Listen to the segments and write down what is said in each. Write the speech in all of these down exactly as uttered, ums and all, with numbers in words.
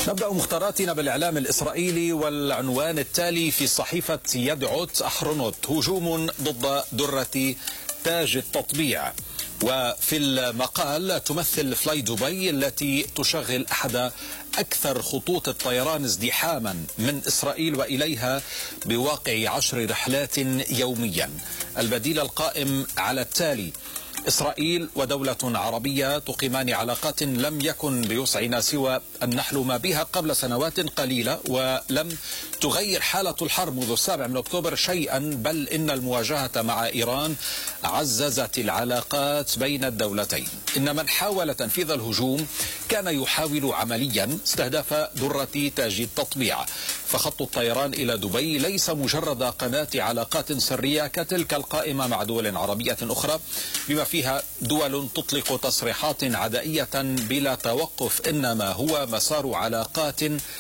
نبدأ مختاراتنا بالإعلام الإسرائيلي والعنوان التالي في صحيفة يدعوت أحرنوت: هجوم ضد درة تاج التطبيع. وفي المقال: تمثل فلاي دبي التي تشغل أحد أكثر خطوط الطيران ازدحاما من إسرائيل وإليها بواقع عشر رحلات يوميا. البديل القائم على التالي: إسرائيل ودولة عربية تقيمان علاقات لم يكن بوسعنا سوى أن نحلم بها قبل سنوات قليلة، ولم تغير حالة الحرب منذ السابع من أكتوبر شيئا، بل إن المواجهة مع إيران عززت العلاقات بين الدولتين. إن من حاول تنفيذ الهجوم كان يحاول عمليا استهداف درة تاج التطبيع، فخط الطيران إلى دبي ليس مجرد قناة علاقات سرية كتلك القائمة مع دول عربية أخرى بما فيها دول تطلق تصريحات عدائية بلا توقف، إنما هو مسار علاقات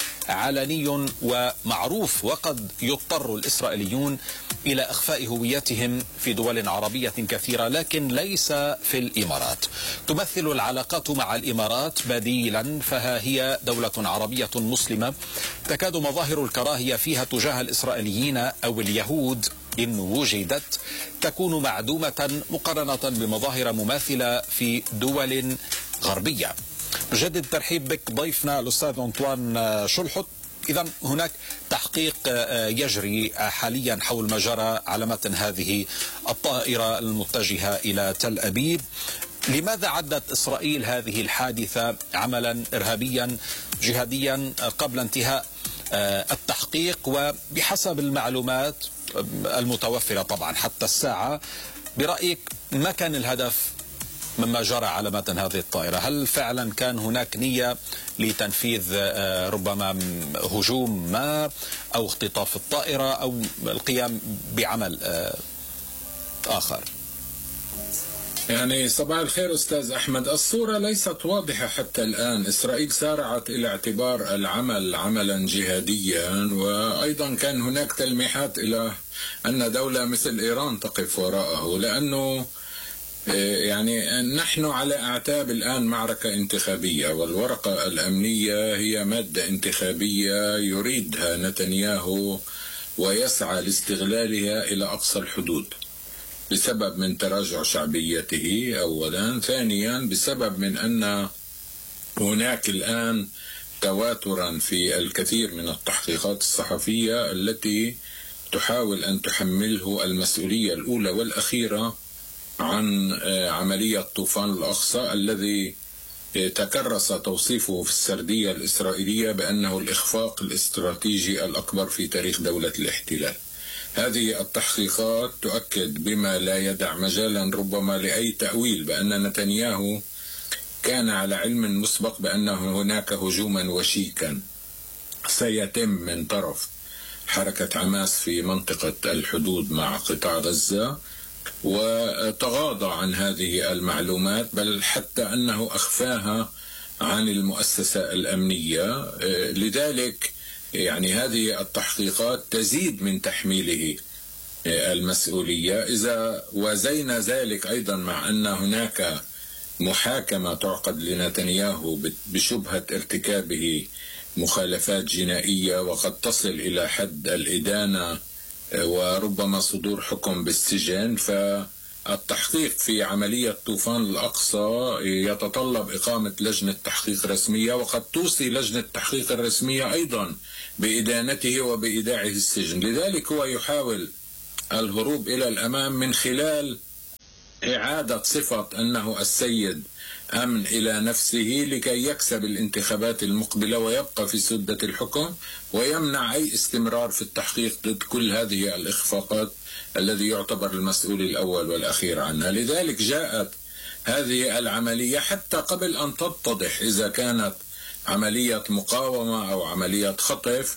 علني ومعروف، وقد يضطر الإسرائيليون إلى إخفاء هويتهم في دول عربية كثيرة لكن ليس في الإمارات. تمثل العلاقات مع الإمارات بديلا، فها هي دولة عربية مسلمة تكاد مظاهر الكراهية فيها تجاه الإسرائيليين أو اليهود إن وجدت تكون معدومة مقارنة بمظاهر مماثلة في دول غربية. نجدد الترحيب بك ضيفنا الأستاذ أنطوان شلحط. إذا هناك تحقيق يجري حاليا حول ما جرى على متن هذه الطائرة المتجهة إلى تل أبيب. لماذا عدت إسرائيل هذه الحادثة عملا إرهابيا جهاديا قبل انتهاء التحقيق؟ وبحسب المعلومات المتوفرة طبعا حتى الساعة، برأيك ما كان الهدف مما جرى على متن هذه الطائرة؟ هل فعلا كان هناك نية لتنفيذ ربما هجوم ما أو اختطاف الطائرة أو القيام بعمل آخر؟ يعني صباح الخير أستاذ أحمد. الصورة ليست واضحة حتى الآن. إسرائيل سارعت إلى اعتبار العمل عملا جهاديا، وأيضا كان هناك تلميحات إلى أن دولة مثل إيران تقف وراءه، لأنه يعني نحن على أعتاب الآن معركة انتخابية، والورقة الأمنية هي مادة انتخابية يريدها نتنياهو ويسعى لاستغلالها إلى أقصى الحدود، بسبب من تراجع شعبيته أولا، ثانيا بسبب من أن هناك الآن تواترا في الكثير من التحقيقات الصحفية التي تحاول أن تحمله المسؤولية الأولى والأخيرة عن عملية طوفان الأقصى الذي تكرس توصيفه في السردية الإسرائيلية بأنه الإخفاق الاستراتيجي الأكبر في تاريخ دولة الاحتلال. هذه التحقيقات تؤكد بما لا يدع مجالا ربما لأي تأويل بأن نتنياهو كان على علم مسبق بأن هناك هجوما وشيكا سيتم من طرف حركة حماس في منطقة الحدود مع قطاع غزة، وتغاضى عن هذه المعلومات، بل حتى أنه أخفاها عن المؤسسة الأمنية. لذلك يعني هذه التحقيقات تزيد من تحميله المسؤولية. إذا وزينا ذلك أيضا مع أن هناك محاكمة تعقد لنتنياهو بشبهة ارتكابه مخالفات جنائية وقد تصل إلى حد الإدانة وربما صدور حكم بالسجن، فالتحقيق في عملية طوفان الأقصى يتطلب إقامة لجنة تحقيق رسمية، وقد توصي لجنة التحقيق الرسمية أيضا بإدانته وبإيداعه السجن. لذلك هو يحاول الهروب إلى الأمام من خلال إعادة صفة أنه السيد أمن إلى نفسه لكي يكسب الانتخابات المقبلة ويبقى في سدة الحكم ويمنع أي استمرار في التحقيق ضد كل هذه الإخفاقات الذي يعتبر المسؤول الأول والأخير عنها. لذلك جاءت هذه العملية حتى قبل أن تتضح إذا كانت عملية مقاومة أو عملية خطف.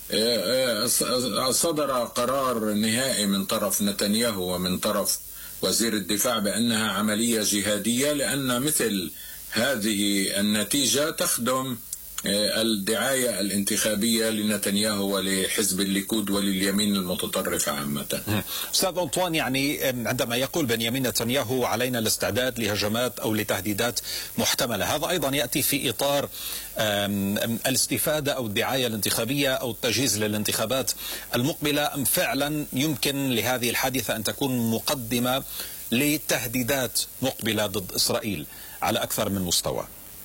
صدر قرار نهائي من طرف نتنياهو ومن طرف وزير الدفاع بأنها عملية جهادية، لأن مثل هذه النتيجة تخدم الدعاية الانتخابية لنتنياهو ولحزب الليكود ولليمين المتطرف عامة. أستاذ أنطوان، يعني عندما يقول بنيامين نتنياهو علينا الاستعداد لهجمات أو لتهديدات محتملة، هذا أيضا يأتي في إطار الاستفادة أو الدعاية الانتخابية أو التجهيز للانتخابات المقبلة، أم فعلا يمكن لهذه الحادثة أن تكون مقدمة لتهديدات مقبلة ضد إسرائيل على أكثر من مستوى؟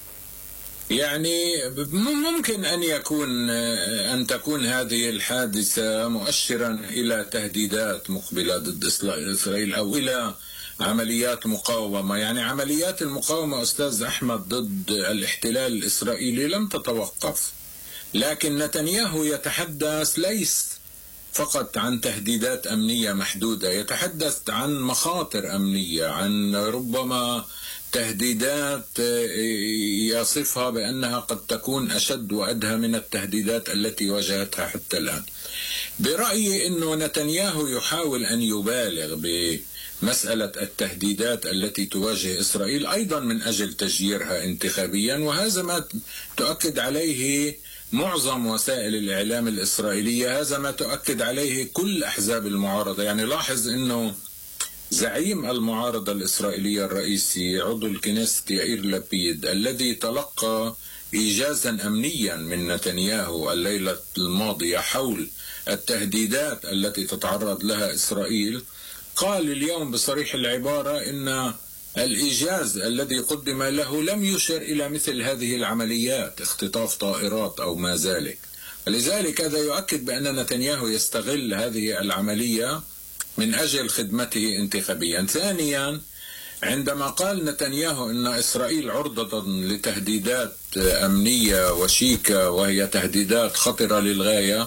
يعني ممكن أن يكون أن تكون هذه الحادثة مؤشرا إلى تهديدات مقبلة ضد إسرائيل أو إلى عمليات مقاومة. يعني عمليات المقاومة أستاذ أحمد ضد الاحتلال الإسرائيلي لم تتوقف، لكن نتنياهو يتحدث ليس فقط عن تهديدات أمنية محدودة، يتحدث عن مخاطر أمنية، عن ربما تهديدات يصفها بأنها قد تكون أشد وأدهى من التهديدات التي واجهتها حتى الآن. برأيي أنه نتنياهو يحاول أن يبالغ بمسألة التهديدات التي تواجه إسرائيل أيضا من أجل تجييرها انتخابيا، وهذا ما تؤكد عليه معظم وسائل الإعلام الإسرائيلية، هذا ما تؤكد عليه كل أحزاب المعارضة. يعني لاحظ أنه زعيم المعارضة الإسرائيلية الرئيسي عضو الكنيست يائير لابيد الذي تلقى إيجازا أمنيا من نتنياهو الليلة الماضية حول التهديدات التي تتعرض لها إسرائيل، قال اليوم بصريح العبارة إن الإيجاز الذي قدم له لم يشر إلى مثل هذه العمليات، اختطاف طائرات أو ما ذلك. لذلك هذا يؤكد بأن نتنياهو يستغل هذه العملية من أجل خدمته انتخابيا. ثانيا، عندما قال نتنياهو أن إسرائيل عرضة لتهديدات أمنية وشيكة وهي تهديدات خطرة للغاية،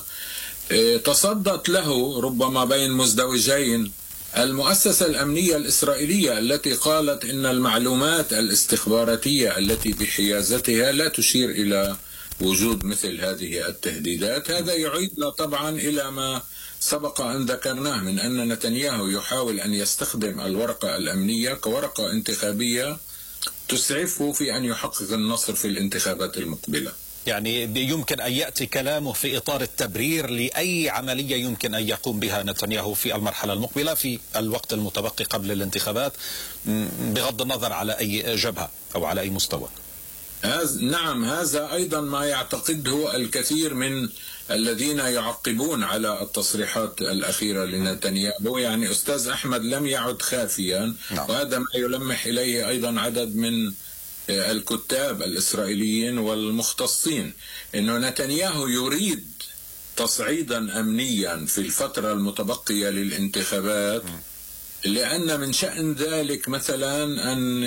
تصدت له ربما بين مزدوجين المؤسسة الأمنية الإسرائيلية التي قالت إن المعلومات الاستخباراتية التي بحيازتها لا تشير إلى وجود مثل هذه التهديدات. هذا يعيدنا طبعا إلى ما سبق أن ذكرناه من أن نتنياهو يحاول أن يستخدم الورقة الأمنية كورقة انتخابية تسعفه في أن يحقق النصر في الانتخابات المقبلة. يعني يمكن أن يأتي كلامه في إطار التبرير لأي عملية يمكن أن يقوم بها نتنياهو في المرحلة المقبلة في الوقت المتبقي قبل الانتخابات، بغض النظر على أي جبهة أو على أي مستوى. نعم، هذا أيضا ما يعتقده الكثير من الذين يعقبون على التصريحات الأخيرة لنتنياهو. يعني أستاذ أحمد لم يعد خافيا، نعم. وهذا ما يلمح إليه أيضا عدد من الكتاب الإسرائيليين والمختصين، أنه نتنياهو يريد تصعيدا أمنيا في الفترة المتبقية للانتخابات، لأن من شأن ذلك مثلا أن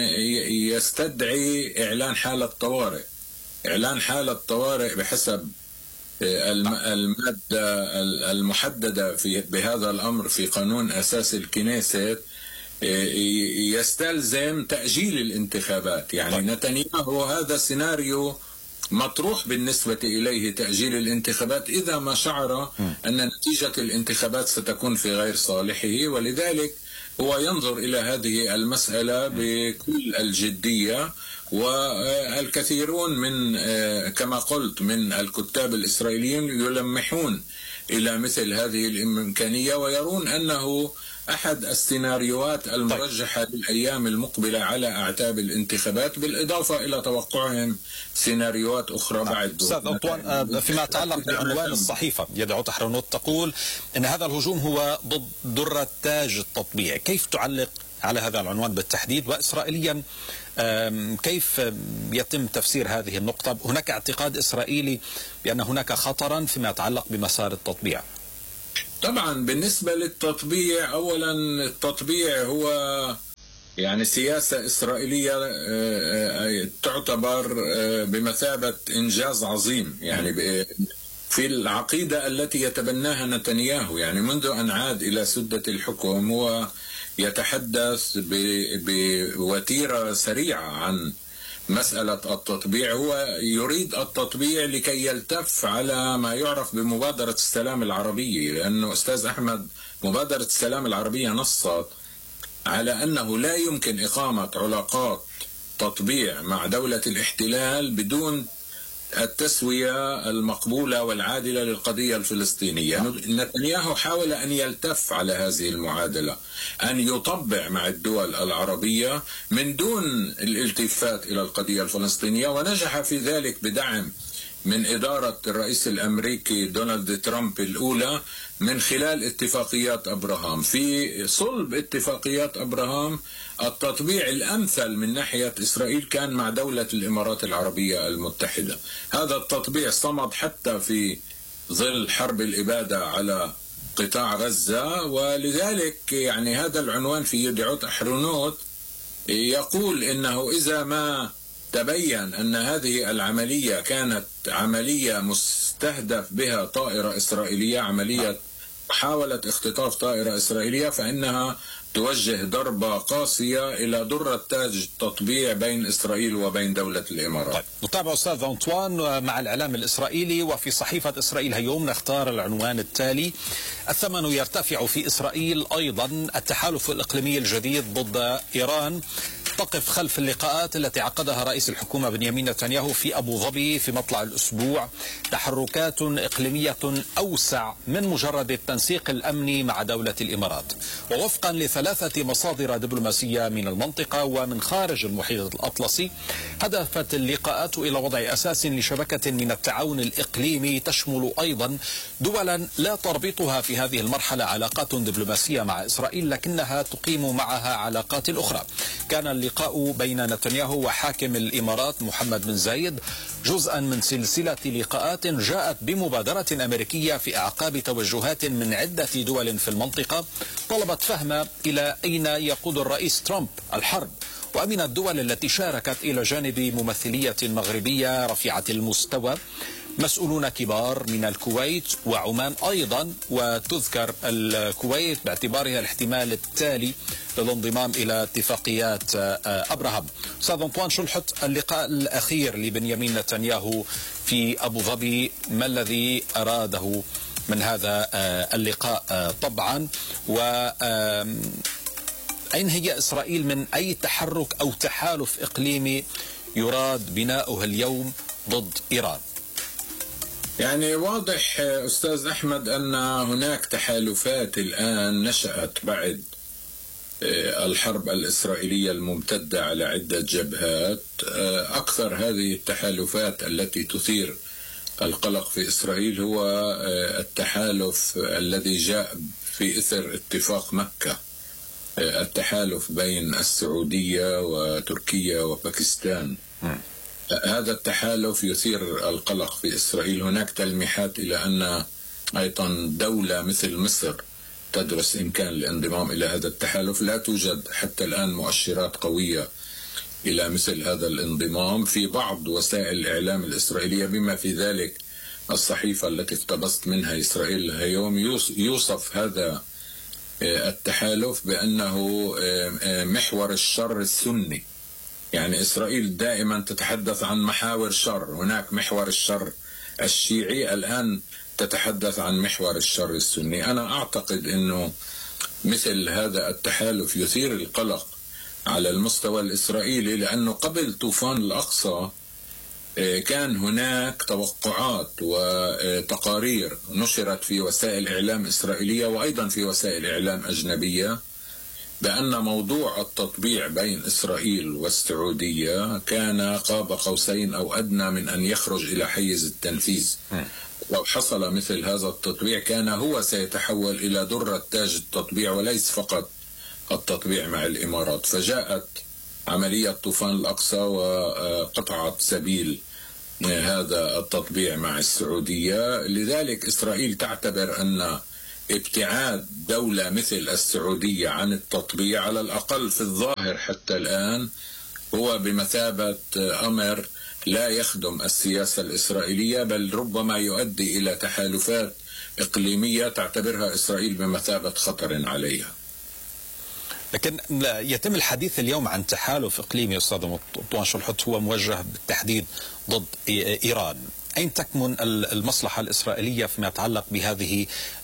يستدعي إعلان حالة طوارئ. إعلان حالة طوارئ بحسب المادة المحددة في بهذا الأمر في قانون أساس الكنيست يستلزم تأجيل الانتخابات. يعني نتنياهو هذا سيناريو مطروح بالنسبة إليه تأجيل الانتخابات إذا ما شعر أن نتيجة الانتخابات ستكون في غير صالحه، ولذلك هو ينظر إلى هذه المسألة بكل الجدية. والكثيرون من كما قلت من الكتاب الإسرائيليين يلمحون إلى مثل هذه الإمكانية ويرون أنه أحد السيناريوهات المرجحة للأيام المقبلة على أعتاب الانتخابات، بالإضافة إلى توقعهم سيناريوهات أخرى بعد. أستاذ أنطوان، فيما يتعلق بعنوان الصحيفة يدعوت أحرنوت تقول أن هذا الهجوم هو ضد درة تاج التطبيع، كيف تعلق على هذا العنوان بالتحديد؟ وإسرائيليا كيف يتم تفسير هذه النقطة؟ هناك اعتقاد إسرائيلي بأن هناك خطرا فيما يتعلق بمسار التطبيع. طبعا بالنسبة للتطبيع، أولا التطبيع هو يعني سياسة إسرائيلية تعتبر بمثابة إنجاز عظيم يعني في العقيدة التي يتبناها نتنياهو. يعني منذ أن عاد إلى سدة الحكم هو يتحدث بوتيرة سريعة عن مسألة التطبيع. هو يريد التطبيع لكي يلتف على ما يعرف بمبادرة السلام العربية، لأنه أستاذ أحمد مبادرة السلام العربية نصت على أنه لا يمكن إقامة علاقات تطبيع مع دولة الاحتلال بدون التسوية المقبولة والعادلة للقضية الفلسطينية. نتنياهو حاول أن يلتف على هذه المعادلة، أن يطبع مع الدول العربية من دون الالتفات إلى القضية الفلسطينية، ونجح في ذلك بدعم من إدارة الرئيس الأمريكي دونالد ترامب الأولى من خلال اتفاقيات أبراهام. في صلب اتفاقيات أبراهام التطبيع الأمثل من ناحية إسرائيل كان مع دولة الإمارات العربية المتحدة. هذا التطبيع صمد حتى في ظل حرب الإبادة على قطاع غزة، ولذلك يعني هذا العنوان في يدعوت أحرونوت يقول إنه إذا ما تبين أن هذه العملية كانت عملية مستهدف بها طائرة إسرائيلية، عملية محاولة اختطاف طائرة إسرائيلية، فإنها توجه ضربة قاسية إلى درة تاج التطبيع بين إسرائيل وبين دولة الإمارات. طيب نتابع أستاذ أنطوان مع الإعلام الإسرائيلي. وفي صحيفة إسرائيل هيوم نختار العنوان التالي: الثمن يرتفع في إسرائيل، أيضا التحالف الإقليمي الجديد ضد إيران تقف خلف اللقاءات التي عقدها رئيس الحكومة بنيامين نتنياهو في أبو ظبي في مطلع الأسبوع، تحركات إقليمية أوسع من مجرد التنسيق الأمني مع دولة الإمارات. ووفقا لثلاثة مصادر دبلوماسية من المنطقة ومن خارج المحيط الأطلسي، هدفت اللقاءات إلى وضع أساس لشبكة من التعاون الإقليمي تشمل أيضا دولا لا تربطها في هذه المرحلة علاقات دبلوماسية مع إسرائيل، لكنها تقيم معها علاقات أخرى. كان اللقاء بين نتنياهو وحاكم الإمارات محمد بن زايد جزءا من سلسلة لقاءات جاءت بمبادرة أمريكية في أعقاب توجهات من عدة دول في المنطقة طلبت فهم إلى أين يقود الرئيس ترامب الحرب. ومن الدول التي شاركت إلى جانب ممثلية مغربية رفيعة المستوى مسؤولون كبار من الكويت وعمان أيضا، وتذكر الكويت باعتبارها الاحتمال التالي للانضمام إلى اتفاقيات أبراهام. أستاذ أنطوان شلحت، اللقاء الأخير لبنيامين نتنياهو في أبو ظبي، ما الذي أراده من هذا اللقاء طبعا؟ و أين هي إسرائيل من أي تحرك أو تحالف إقليمي يراد بناؤه اليوم ضد إيران؟ يعني واضح أستاذ أحمد أن هناك تحالفات الآن نشأت بعد الحرب الإسرائيلية الممتدة على عدة جبهات. أكثر هذه التحالفات التي تثير القلق في إسرائيل هو التحالف الذي جاء في إثر اتفاق مكة، التحالف بين السعودية وتركيا وباكستان. هذا التحالف يثير القلق في إسرائيل. هناك تلميحات إلى أن أيضا دولة مثل مصر تدرس إمكان الانضمام إلى هذا التحالف. لا توجد حتى الآن مؤشرات قوية إلى مثل هذا الانضمام في بعض وسائل الإعلام الإسرائيلية، بما في ذلك الصحيفة التي اقتبست منها إسرائيل هيوم يوصف هذا التحالف بأنه محور الشر السني. يعني إسرائيل دائما تتحدث عن محاور شر، هناك محور الشر الشيعي، الآن تتحدث عن محور الشر السني. أنا أعتقد أنه مثل هذا التحالف يثير القلق على المستوى الإسرائيلي، لأنه قبل طوفان الأقصى كان هناك توقعات وتقارير نشرت في وسائل إعلام إسرائيلية وأيضا في وسائل إعلام أجنبية بأن موضوع التطبيع بين إسرائيل والسعودية كان قاب قوسين أو أدنى من أن يخرج إلى حيز التنفيذ. لو حصل مثل هذا التطبيع كان هو سيتحول إلى درة تاج التطبيع وليس فقط التطبيع مع الإمارات. فجاءت عملية طوفان الأقصى وقطعت سبيل هذا التطبيع مع السعودية. لذلك إسرائيل تعتبر أن ابتعاد دولة مثل السعودية عن التطبيع على الأقل في الظاهر حتى الآن هو بمثابة أمر لا يخدم السياسة الإسرائيلية، بل ربما يؤدي إلى تحالفات إقليمية تعتبرها إسرائيل بمثابة خطر عليها. لكن يتم الحديث اليوم عن تحالف إقليمي أستاذ أنطوان شلحت هو موجه بالتحديد ضد إيران. أين تكمن المصلحة الإسرائيلية فيما يتعلق بهذه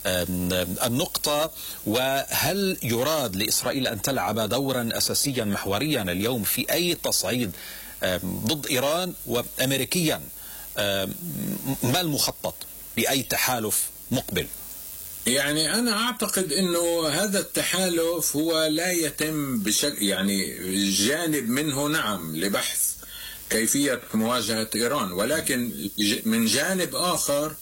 النقطة؟ وهل يراد لإسرائيل أن تلعب دورا أساسيا محوريا اليوم في أي تصعيد ضد إيران؟ وأمريكيا ما المخطط لأي تحالف مقبل؟ يعني أنا أعتقد أنه هذا التحالف هو لا يتم بشكل، يعني جانب منه نعم لبحث كيفية مواجهة إيران، ولكن من جانب آخر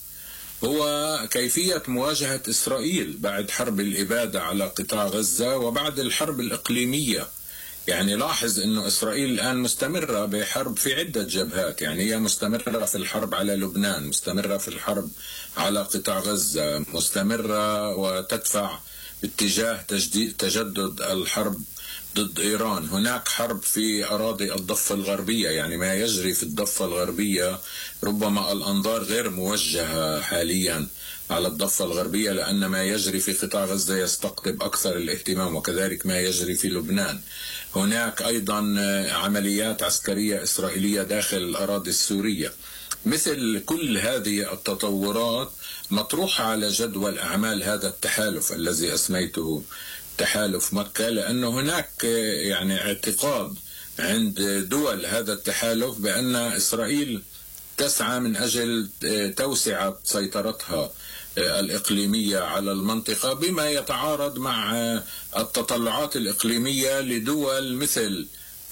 هو كيفية مواجهة إسرائيل بعد حرب الإبادة على قطاع غزة وبعد الحرب الإقليمية. يعني لاحظ أنه إسرائيل الآن مستمرة بحرب في عدة جبهات، يعني هي مستمرة في الحرب على لبنان، مستمرة في الحرب على قطاع غزة، مستمرة وتدفع باتجاه تجديد تجدد الحرب ضد إيران. هناك حرب في أراضي الضفة الغربية، يعني ما يجري في الضفة الغربية ربما الأنظار غير موجهة حاليا على الضفة الغربية، لأن ما يجري في قطاع غزة يستقطب أكثر الاهتمام، وكذلك ما يجري في لبنان. هناك أيضا عمليات عسكرية إسرائيلية داخل الأراضي السورية. مثل كل هذه التطورات مطروحة على جدول أعمال هذا التحالف الذي أسميته تحالف مكة، لأن هناك يعني اعتقاد عند دول هذا التحالف بأن إسرائيل تسعى من أجل توسعة سيطرتها الإقليمية على المنطقة، بما يتعارض مع التطلعات الإقليمية لدول مثل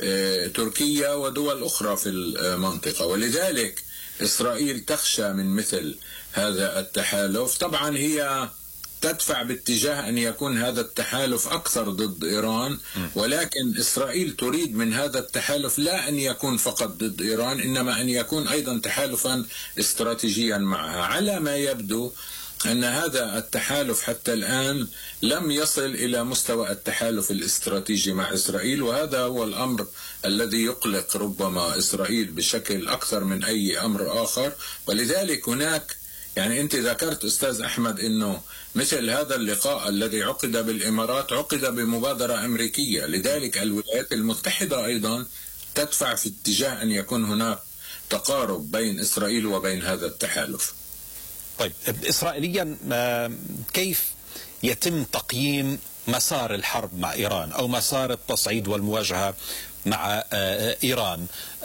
تركيا ودول أخرى في المنطقة. ولذلك إسرائيل تخشى من مثل هذا التحالف. طبعا هي تدفع باتجاه أن يكون هذا التحالف أكثر ضد إيران، ولكن إسرائيل تريد من هذا التحالف لا أن يكون فقط ضد إيران، إنما أن يكون أيضا تحالفا استراتيجيا معها. على ما يبدو أن هذا التحالف حتى الآن لم يصل إلى مستوى التحالف الاستراتيجي مع إسرائيل، وهذا هو الأمر الذي يقلق ربما إسرائيل بشكل أكثر من أي أمر آخر. ولذلك هناك، يعني أنت ذكرت أستاذ أحمد أنه مثل هذا اللقاء الذي عقد بالإمارات عقد بمبادرة أمريكية، لذلك الولايات المتحدة أيضا تدفع في اتجاه أن يكون هناك تقارب بين إسرائيل وبين هذا التحالف. طيب، إسرائيليا كيف يتم تقييم مسار الحرب مع إيران أو مسار التصعيد والمواجهة مع إيران؟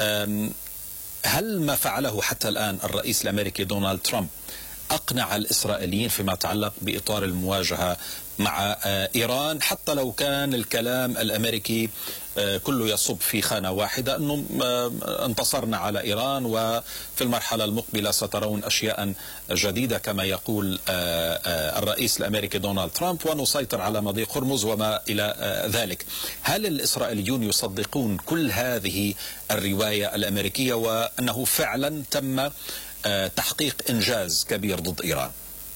هل ما فعله حتى الآن الرئيس الأمريكي دونالد ترامب أقنع الإسرائيليين فيما يتعلق بإطار المواجهة مع إيران، حتى لو كان الكلام الأمريكي كله يصب في خانة واحدة، أنه انتصرنا على إيران وفي المرحلة المقبلة سترون أشياء جديدة كما يقول الرئيس الأمريكي دونالد ترامب، ونسيطر على مضيق هرمز وما إلى ذلك؟ هل الإسرائيليون يصدقون كل هذه الرواية الأمريكية وأنه فعلا تم تحقيق إنجاز كبير ضد إيران؟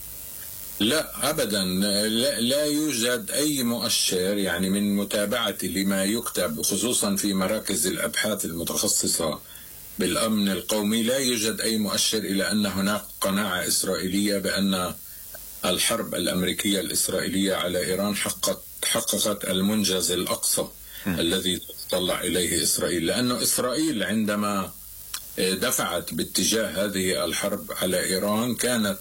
لا أبدا، لا, لا يوجد أي مؤشر، يعني من متابعتي لما يكتب خصوصا في مراكز الأبحاث المتخصصة بالأمن القومي، لا يوجد أي مؤشر إلى أن هناك قناعة إسرائيلية بأن الحرب الأمريكية الإسرائيلية على إيران حققت حققت المنجز الأقصى الذي تطلع إليه إسرائيل. لأنه إسرائيل عندما دفعت باتجاه هذه الحرب على إيران كانت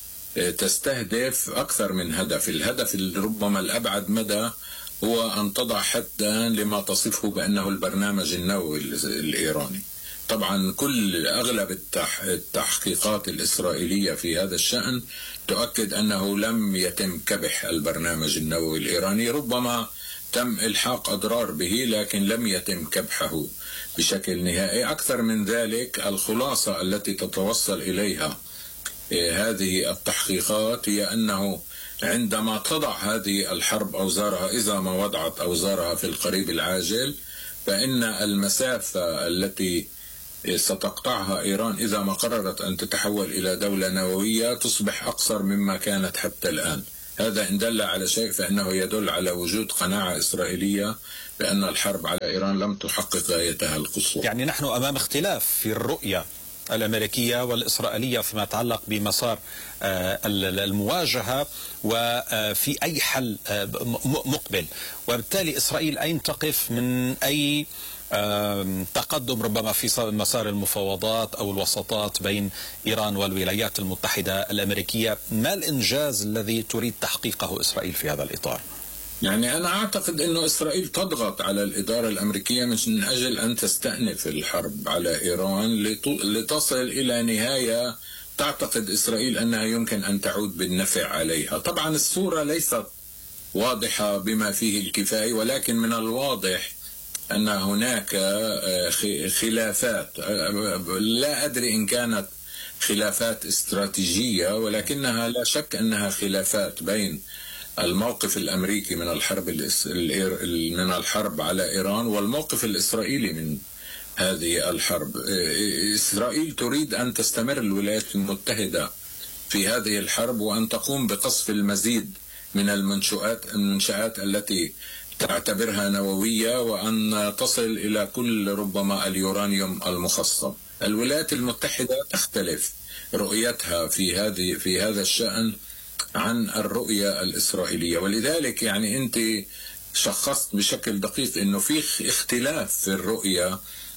تستهدف أكثر من هدف. الهدف ربما الأبعد مدى هو أن تضع حدا لما تصفه بأنه البرنامج النووي الإيراني. طبعا كل أغلب التحقيقات الإسرائيلية في هذا الشأن تؤكد أنه لم يتم كبح البرنامج النووي الإيراني، ربما تم إلحاق أضرار به لكن لم يتم كبحه بشكل نهائي. أكثر من ذلك، الخلاصة التي تتوصل إليها هذه التحقيقات هي أنه عندما تضع هذه الحرب أوزارها، إذا ما وضعت أوزارها في القريب العاجل، فإن المسافة التي ستقطعها إيران إذا ما قررت أن تتحول إلى دولة نووية تصبح أقصر مما كانت حتى الآن. هذا إن دل على شيء فإنه يدل على وجود قناعة إسرائيلية بأن الحرب على إيران لم تحقق غايتها القصوى. يعني نحن أمام اختلاف في الرؤية الأمريكية والإسرائيلية فيما يتعلق بمسار المواجهة وفي أي حل مقبل، وبالتالي إسرائيل أين تقف من أي تقدم ربما في مسار المفاوضات أو الوساطات بين إيران والولايات المتحدة الأمريكية؟ ما الإنجاز الذي تريد تحقيقه إسرائيل في هذا الإطار؟ يعني أنا أعتقد أنه إسرائيل تضغط على الإدارة الأمريكية من أجل أن تستأنف الحرب على إيران لتصل إلى نهاية تعتقد إسرائيل أنها يمكن أن تعود بالنفع عليها. طبعا الصورة ليست واضحة بما فيه الكفاية، ولكن من الواضح أن هناك خلافات، لا أدري إن كانت خلافات استراتيجية، ولكنها لا شك أنها خلافات بين الموقف الأمريكي من الحرب من الحرب على إيران والموقف الإسرائيلي من هذه الحرب. إسرائيل تريد أن تستمر الولايات المتحدة في هذه الحرب وأن تقوم بقصف المزيد من المنشآت المنشآت التي تعتبرها نووية، وأن تصل إلى كل ربما اليورانيوم المخصب. الولايات المتحدة تختلف رؤيتها في هذه في هذا الشأن عن الرؤية الإسرائيلية، ولذلك يعني أنت شخصت بشكل دقيق أنه في اختلاف في الرؤية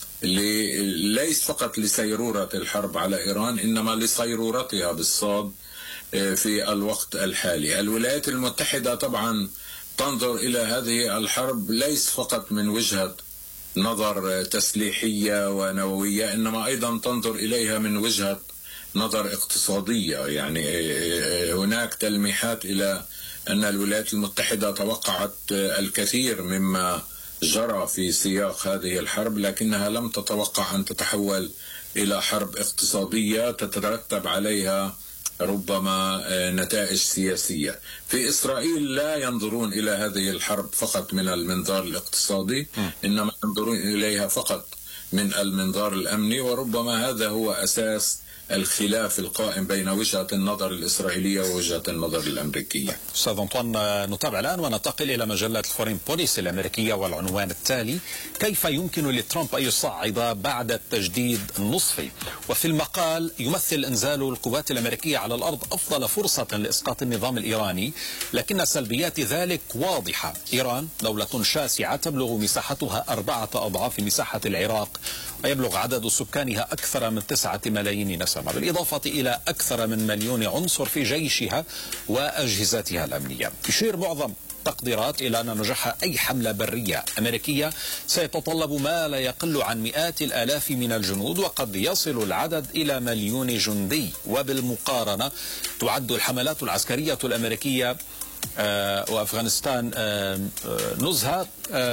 ليس فقط لسيرورة الحرب على إيران، إنما لسيرورتها بالصاد في الوقت الحالي. الولايات المتحدة طبعا تنظر إلى هذه الحرب ليس فقط من وجهة نظر تسليحية ونووية، إنما أيضا تنظر إليها من وجهة نظر اقتصادية. يعني هناك تلميحات إلى أن الولايات المتحدة توقعت الكثير مما جرى في سياق هذه الحرب، لكنها لم تتوقع أن تتحول إلى حرب اقتصادية تترتب عليها ربما نتائج سياسية. في إسرائيل لا ينظرون إلى هذه الحرب فقط من المنظار الاقتصادي، إنما ينظرون إليها فقط من المنظار الأمني، وربما هذا هو أساس الخلاف القائم بين وجهة النظر الإسرائيلية ووجهة النظر الأمريكية. أستاذ أنطوان، نتابع الآن وننتقل إلى مجلة الفورين بوليسي الأمريكية والعنوان التالي: كيف يمكن لترامب أن يصعد بعد التجديد النصفي؟ وفي المقال: يمثل إنزال القوات الأمريكية على الأرض أفضل فرصة لإسقاط النظام الإيراني، لكن سلبيات ذلك واضحة. إيران دولة شاسعة تبلغ مساحتها أربعة أضعاف مساحة العراق، ويبلغ عدد سكانها أكثر من تسعة ملايين نسمة، بالإضافة إلى أكثر من مليون عنصر في جيشها وأجهزتها الأمنية. يشير معظم تقديرات إلى أن نجاح أي حملة برية أمريكية سيتطلب ما لا يقل عن مئات الآلاف من الجنود، وقد يصل العدد إلى مليون جندي. وبالمقارنة تعد الحملات العسكرية الأمريكية وأفغانستان نزهة،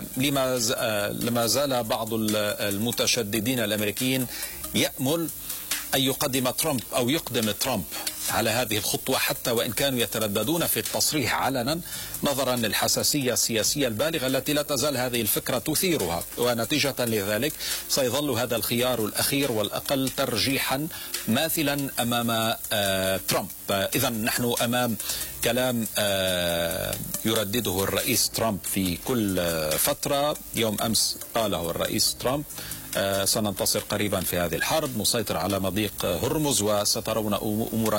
لما زال بعض المتشددين الأمريكيين يأمل أن يقدم ترامب أو يقدم ترامب على هذه الخطوة، حتى وإن كانوا يترددون في التصريح علنا نظرا للحساسية السياسية البالغة التي لا تزال هذه الفكرة تثيرها. ونتيجة لذلك سيظل هذا الخيار الأخير والأقل ترجيحا ماثلا أمام آه ترامب. إذا نحن أمام كلام آه يردده الرئيس ترامب في كل آه فترة. يوم أمس قاله الرئيس ترامب: آه سننتصر قريبا في هذه الحرب، نسيطر على مضيق هرمز، وسترون أمورا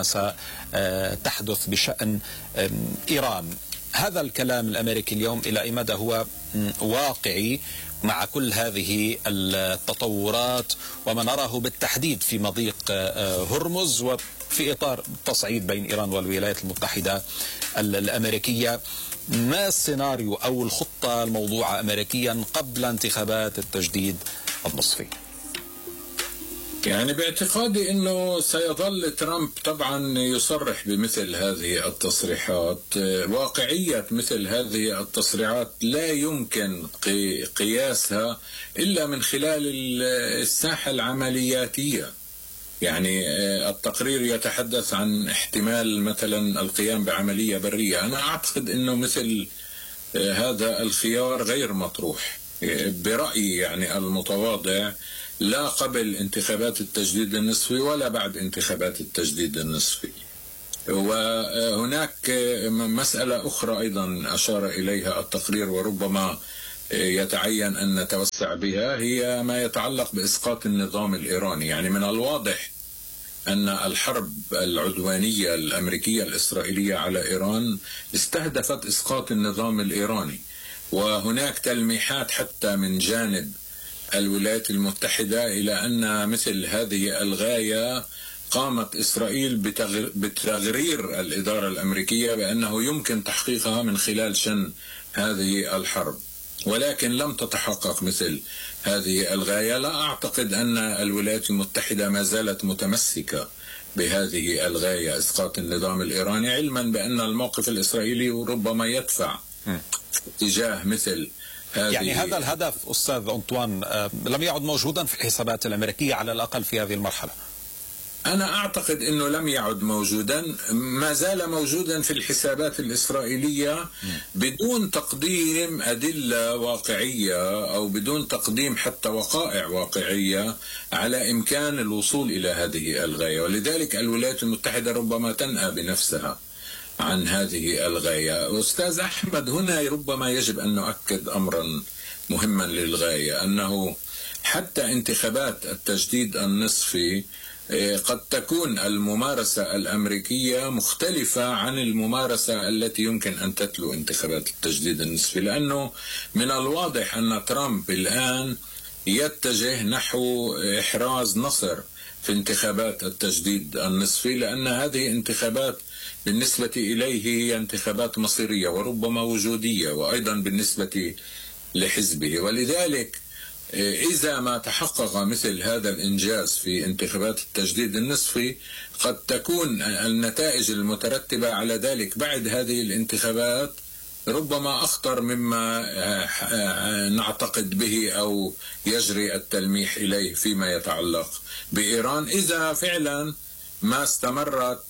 ستحدث بشأن آه إيران. هذا الكلام الأمريكي اليوم إلى أي مدى هو واقعي مع كل هذه التطورات وما نراه بالتحديد في مضيق آه هرمز، وفي إطار التصعيد بين إيران والولايات المتحدة الأمريكية؟ ما السيناريو أو الخطة الموضوعة أمريكيا قبل انتخابات التجديد النصفي؟ يعني باعتقادي أنه سيظل ترامب طبعا يصرح بمثل هذه التصريحات. واقعية مثل هذه التصريحات لا يمكن قياسها إلا من خلال الساحة العملياتية. يعني التقرير يتحدث عن احتمال مثلا القيام بعملية برية. أنا أعتقد أنه مثل هذا الخيار غير مطروح برأيي يعني المتواضع، لا قبل انتخابات التجديد النصفي ولا بعد انتخابات التجديد النصفي. وهناك مسألة أخرى أيضا أشار إليها التقرير وربما يتعين أن نتوسع بها، هي ما يتعلق بإسقاط النظام الإيراني. يعني من الواضح أن الحرب العدوانية الأمريكية الإسرائيلية على إيران استهدفت إسقاط النظام الإيراني، وهناك تلميحات حتى من جانب الولايات المتحدة إلى أن مثل هذه الغاية قامت إسرائيل بتغرير الإدارة الأمريكية بأنه يمكن تحقيقها من خلال شن هذه الحرب، ولكن لم تتحقق مثل هذه الغاية. لا أعتقد أن الولايات المتحدة ما زالت متمسكة بهذه الغاية، إسقاط النظام الإيراني، علما بأن الموقف الإسرائيلي ربما يدفع اتجاه مثل هذه. يعني هذا الهدف أستاذ أنطوان لم يعد موجودا في الحسابات الأمريكية على الأقل في هذه المرحلة. أنا أعتقد أنه لم يعد موجودا، ما زال موجودا في الحسابات الإسرائيلية بدون تقديم أدلة واقعية أو بدون تقديم حتى وقائع واقعية على إمكان الوصول إلى هذه الغاية، ولذلك الولايات المتحدة ربما تنأى بنفسها عن هذه الغاية. أستاذ أحمد، هنا ربما يجب أن نؤكد أمرا مهما للغاية، أنه حتى انتخابات التجديد النصفي قد تكون الممارسة الأمريكية مختلفة عن الممارسة التي يمكن أن تتلو انتخابات التجديد النصفي، لأنه من الواضح أن ترامب الآن يتجه نحو إحراز نصر في انتخابات التجديد النصفي، لأن هذه انتخابات بالنسبة إليه هي انتخابات مصيرية وربما وجودية، وأيضا بالنسبة لحزبه. ولذلك إذا ما تحقق مثل هذا الإنجاز في انتخابات التجديد النصفي قد تكون النتائج المترتبة على ذلك بعد هذه الانتخابات ربما أخطر مما نعتقد به أو يجري التلميح إليه فيما يتعلق بإيران، إذا فعلا ما استمرت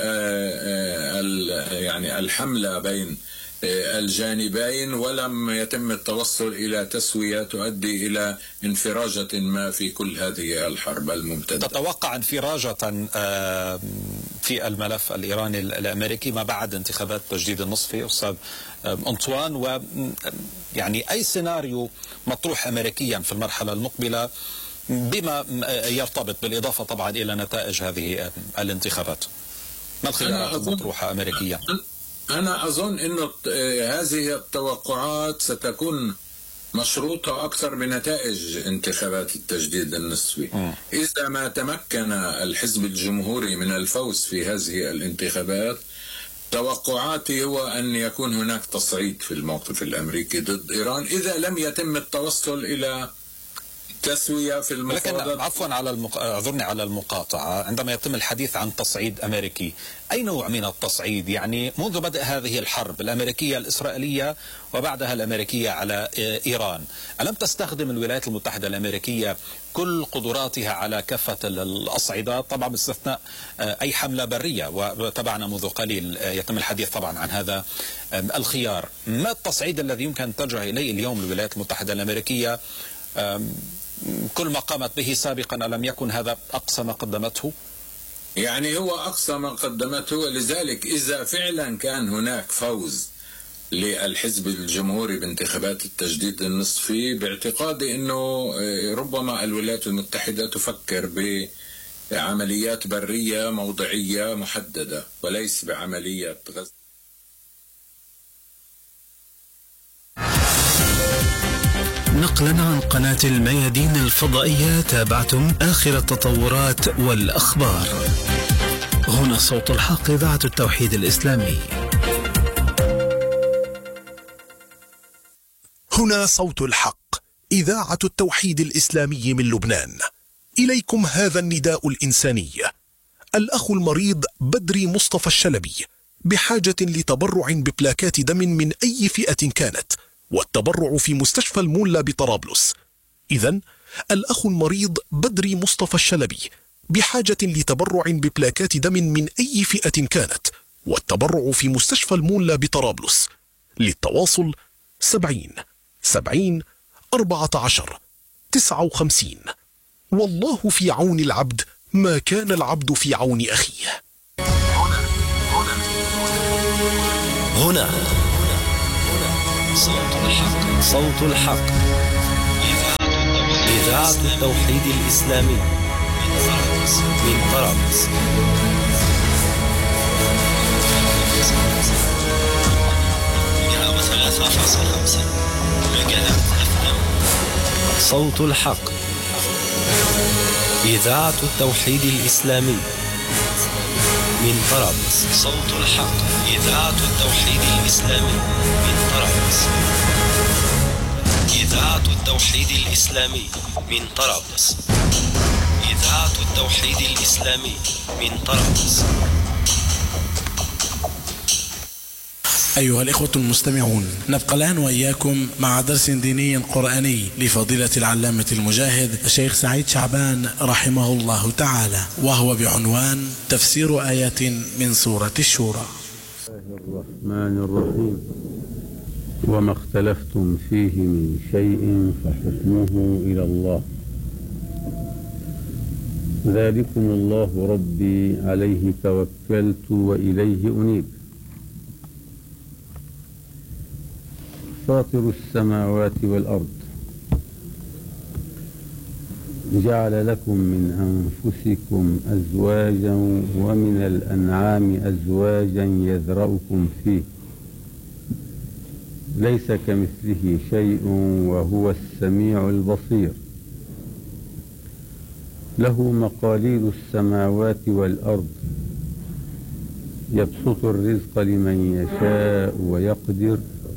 يعني الحملة بين الجانبين ولم يتم التوصل إلى تسوية تؤدي إلى انفراجة ما في كل هذه الحرب الممتدة. تتوقع انفراجة في الملف الإيراني الأمريكي ما بعد انتخابات تجديد النصفي أستاذ أنطوان، و يعني أي سيناريو مطروح أمريكيا في المرحلة المقبلة بما يرتبط بالإضافة طبعا إلى نتائج هذه الانتخابات؟ ما الخيارات المطروحة أمريكيا؟ أنا أظن أن هذه التوقعات ستكون مشروطة أكثر بنتائج انتخابات التجديد النصفي. م. إذا ما تمكن الحزب الجمهوري من الفوز في هذه الانتخابات، توقعاتي هو أن يكون هناك تصعيد في الموقف الأمريكي ضد إيران إذا لم يتم التوصل إلى تسوية في المفاوضات. لكن عفوا على المق... أعذرني على المقاطعة، عندما يتم الحديث عن تصعيد أمريكي، أي نوع من التصعيد؟ يعني منذ بدء هذه الحرب الأمريكية الإسرائيلية وبعدها الأمريكية على إيران، ألم تستخدم الولايات المتحدة الأمريكية كل قدراتها على كافة الأصعدة، طبعا باستثناء أي حملة برية، وتابعنا منذ قليل يتم الحديث طبعا عن هذا الخيار؟ ما التصعيد الذي يمكن أن تتجه إليه اليوم الولايات المتحدة الأمريكية؟ كل ما قامت به سابقا ألم يكن هذا أقصى ما قدمته؟ يعني هو أقصى ما قدمته، ولذلك إذا فعلا كان هناك فوز للحزب الجمهوري بانتخابات التجديد النصفي، باعتقادي أنه ربما الولايات المتحدة تفكر بعمليات برية موضعية محددة وليس بعملية غزو. نقلا عن قناة الميادين الفضائية، تابعتم آخر التطورات والأخبار. هنا صوت الحق، إذاعة التوحيد الإسلامي. هنا صوت الحق، إذاعة التوحيد الإسلامي من لبنان. إليكم هذا النداء الإنساني. الأخ المريض بدري مصطفى الشلبي بحاجة لتبرع ببلاكات دم من أي فئة كانت، والتبرع في مستشفى المولى بطرابلس. إذن الأخ المريض بدري مصطفى الشلبي بحاجة لتبرع ببلاكات دم من أي فئة كانت، والتبرع في مستشفى المولى بطرابلس. للتواصل سبعين سبعين أربعة عشر تسعة وخمسين. والله في عون العبد ما كان العبد في عون أخيه. هنا صوت الحق، صوت الحق، إذاعة التوحيد الإسلامي من طرابلس. صوت الحق، إذاعة التوحيد الإسلامي من طرابلس. صوت الحق، إذاعة التوحيد الإسلامي من طرابلس. إذاعة التوحيد الإسلامي من طرابلس. إذاعة التوحيد الإسلامي من طرابلس. أيها الإخوة المستمعون، نبقى الآن وإياكم مع درس ديني قرآني لفضيلة العلامة المجاهد الشيخ سعيد شعبان رحمه الله تعالى، وهو بعنوان تفسير آيات من سورة الشورى. الله الرحمن الرحيم. وما اختلفتم فيه من شيء فحكمه إلى الله، ذلكم الله ربي عليه توكلت وإليه أنيب. فاطر السماوات والأرض، جعل لكم من أنفسكم أزواجا ومن الأنعام أزواجا يذرأكم فيه، ليس كمثله شيء وهو السميع البصير. له مقاليد السماوات والأرض، يبسط الرزق لمن يشاء ويقدر،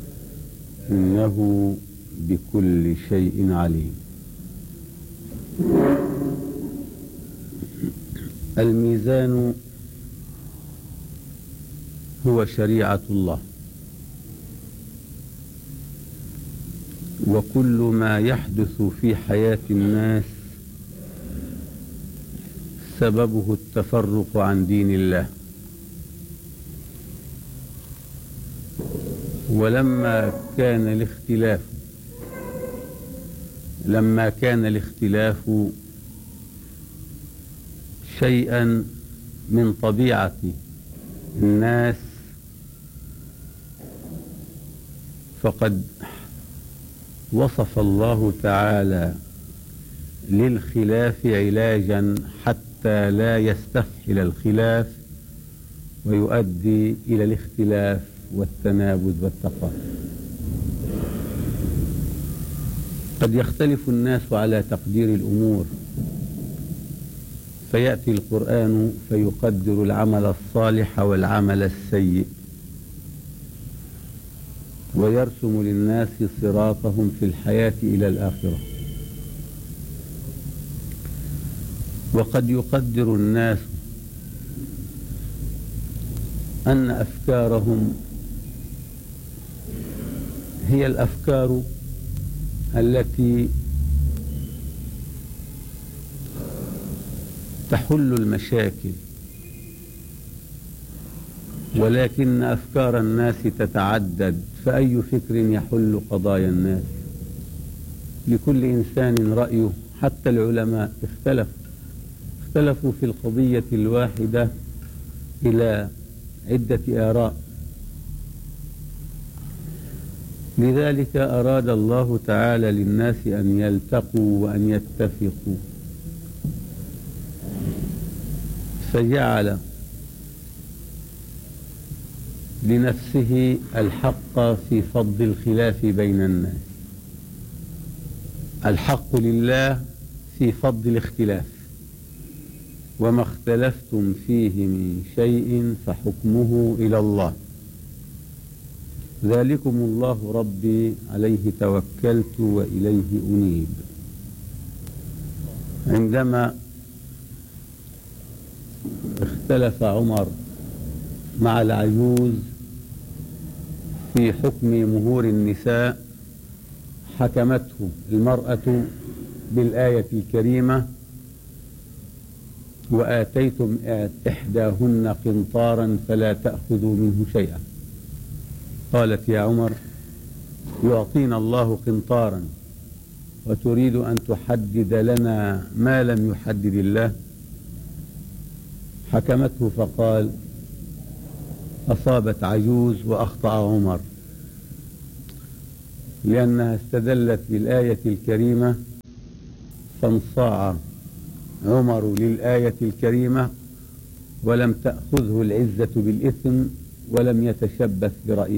إنه بكل شيء عليم. الميزان هو شريعة الله، وكل ما يحدث في حياة الناس سببه التفرق عن دين الله. ولما كان الاختلاف لما كان الاختلاف شيئا من طبيعة الناس، فقد وصف الله تعالى للخلاف علاجا حتى لا يستفحل الخلاف ويؤدي إلى الاختلاف والتنابذ والتقاطع. قد يختلف الناس على تقدير الأمور، فيأتي القرآن فيقدر العمل الصالح والعمل السيء، ويرسم للناس صراطهم في الحياة إلى الآخرة. وقد يقدر الناس أن أفكارهم هي الأفكار التي تحل المشاكل، ولكن أفكار الناس تتعدد، فأي فكر يحل قضايا الناس؟ لكل إنسان رأيه. حتى العلماء اختلفوا اختلفوا في القضية الواحدة إلى عدة آراء. لذلك أراد الله تعالى للناس أن يلتقوا وأن يتفقوا، فجعل لنفسه الحق في فض الخلاف بين الناس. الحق لله في فض الاختلاف. وما اختلفتم فيه من شيء فحكمه إلى الله، ذلكم الله ربي عليه توكلت وإليه أنيب. عندما اختلف عمر مع العجوز في حكم مهور النساء، حكمته المرأة بالآية الكريمة: وآتيتم إحداهن قنطارا فلا تأخذوا منه شيئا. قالت: يا عمر، يعطينا الله قنطارا وتريد أن تحدد لنا ما لم يحدد الله؟ حكمته فقال: أصابت عجوز وأخطأ عمر، لأنها استدلت بالآية الكريمة فانصاع عمر للآية الكريمة ولم تأخذه العزة بالإثم ولم يتشبث برأيه.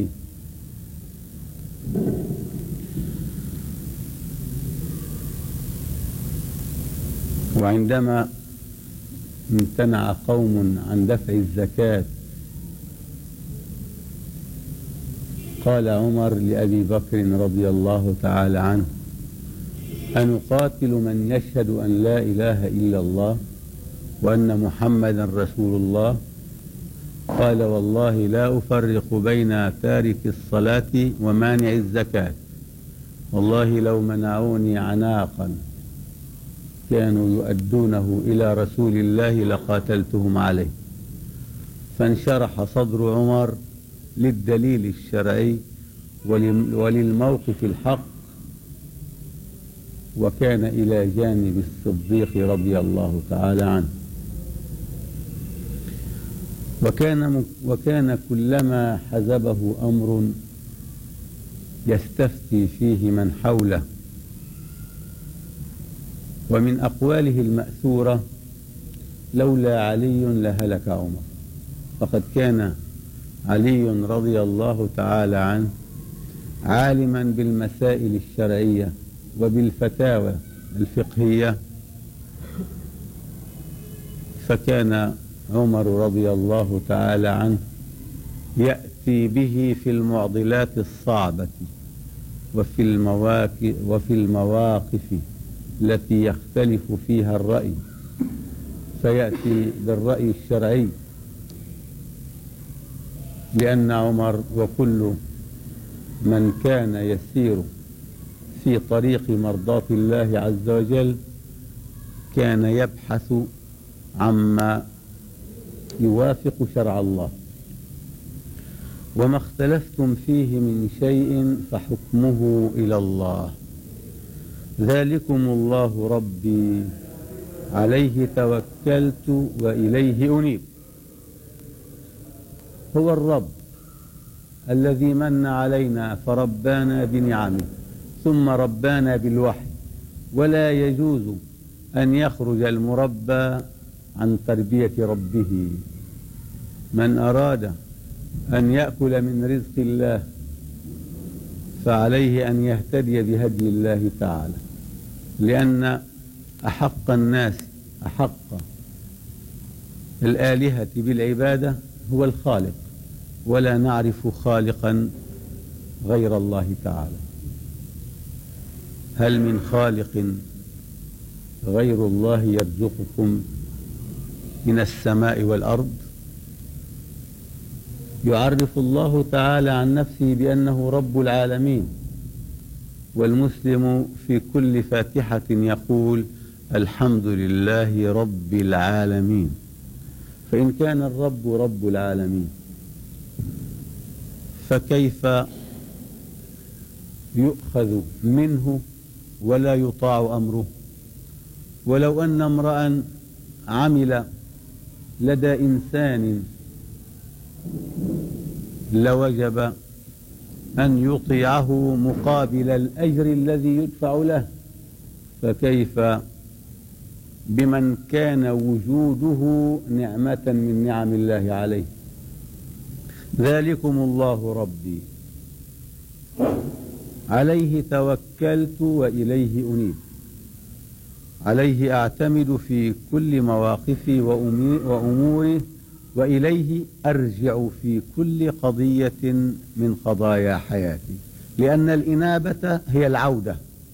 وعندما امتنع قوم عن دفع الزكاة قال عمر لأبي بكر رضي الله تعالى عنه: أنقاتل من يشهد أن لا إله إلا الله وأن محمدا رسول الله؟ قال: والله لا أفرق بين تارك الصلاة ومانع الزكاة، والله لو منعوني عناقا كانوا يؤدونه إلى رسول الله لقاتلتهم عليه. فانشرح صدر عمر للدليل الشرعي وللموقف الحق، وكان إلى جانب الصديق رضي الله تعالى عنه. وكان وكان كلما حزبه أمر يستفتي فيه من حوله. ومن أقواله المأثورة: لولا علي لهلك عمر. فقد كان علي رضي الله تعالى عنه عالما بالمسائل الشرعية وبالفتاوى الفقهية، فكان عمر رضي الله تعالى عنه يأتي به في المعضلات الصعبة وفي المواقف, وفي المواقف التي يختلف فيها الرأي، فيأتي بالرأي الشرعي، لأن عمر وكل من كان يسير في طريق مرضاة الله عز وجل كان يبحث عما يوافق شرع الله. وما اختلفتم فيه من شيء فحكمه إلى الله، ذلكم الله ربي عليه توكلت وإليه أنيب. هو الرب الذي من علينا فربانا بنعمه ثم ربانا بالوحي، ولا يجوز أن يخرج المربى عن تربية ربه. من أراد أن يأكل من رزق الله فعليه أن يهتدي بهدي الله تعالى، لأن أحق الناس أحق الآلهة بالعبادة هو الخالق، ولا نعرف خالقا غير الله تعالى. هل من خالق غير الله يرزقكم من السماء والأرض؟ يعرف الله تعالى عن نفسه بأنه رب العالمين، والمسلم في كل فاتحة يقول: الحمد لله رب العالمين. فإن كان الرب رب العالمين فكيف يؤخذ منه ولا يطاع أمره؟ ولو أن امرأ عمل لدى إنسان لوجب أن يطيعه مقابل الأجر الذي يدفع له، فكيف بمن كان وجوده نعمة من نعم الله عليه؟ ذلكم الله ربي عليه توكلت وإليه أنيب. عليه أعتمد في كل مواقفي وأموري، وإليه أرجع في كل قضية من قضايا حياتي، لأن الإنابة هي العودة.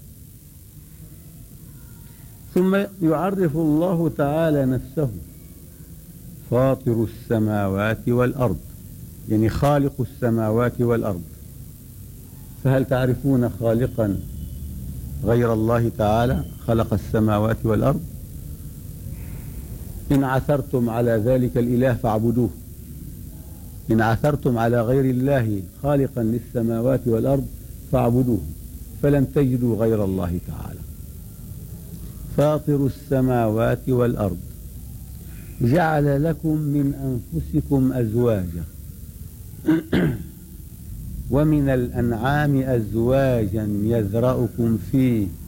ثم يعرف الله تعالى نفسه: فاطر السماوات والأرض، يعني خالق السماوات والأرض. فهل تعرفون خالقا غير الله تعالى خلق السماوات والأرض؟ إن عثرتم على ذلك الإله فاعبدوه. إن عثرتم على غير الله خالقا للسماوات والأرض فاعبدوه، فلن تجدوا غير الله تعالى. فاطر السماوات والأرض جعل لكم من أنفسكم أزواجا ومن الأنعام أزواجا يذرأكم فيه